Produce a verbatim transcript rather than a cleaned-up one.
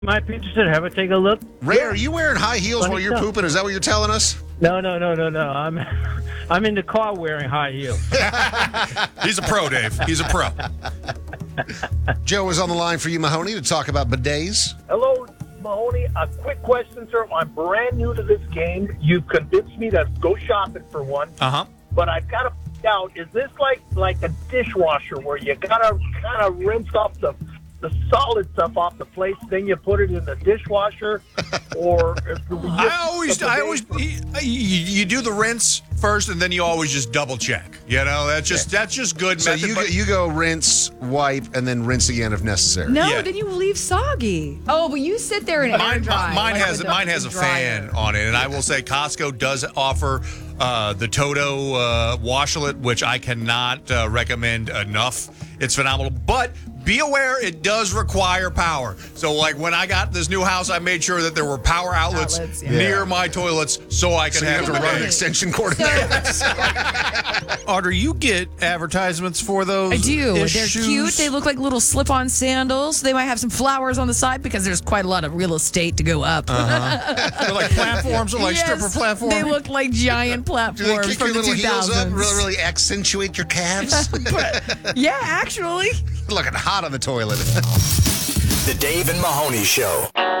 might be interested. Have a take a look. Ray, are you wearing high heels Funny while you're stuff. pooping? Is that what you're telling us? No, no, no, no, no. I'm I'm in the car wearing high heels. He's a pro, Dave. He's a pro. Joe is on the line for you, Mahoney, to talk about bidets. Hello, Mahoney. A quick question, sir. I'm brand new to this game. You've convinced me to go shopping for one. Uh-huh. But I've got to find out, is this like like a dishwasher where you got to kind of rinse off the the solid stuff off the plate, then you put it in the dishwasher? Or is the, I always, I always, you, you do the rinse first, and then you always just double check. You know, that's just that's just good So method. you, but- go, you go rinse, wipe, and then rinse again if necessary. No, Yeah. then you leave soggy. Oh, but you sit there and air Mine, dry. mine like has with mine the- has the a fan dryer. on it, and I will say Costco does offer uh, the Toto uh, washlet, which I cannot uh, recommend enough. It's phenomenal, but be aware it does require power. So, like when I got this new house, I made sure that there were power outlets, Outlets, yeah. near Yeah. my toilets so I could So you have have to it run an ready. extension cord in So, there. Audrey, you get advertisements for those? I do. They're ish cute. shoes? They look like little slip-on sandals. They might have some flowers on the side because there's quite a lot of real estate to go up. They're like platforms or like Yes, stripper platforms? They look like giant Do they platforms kick from your the little two heels up? thousands. Really, really accentuate your calves? Yeah, actually. Looking hot on the toilet. The Dave and Mahoney Show.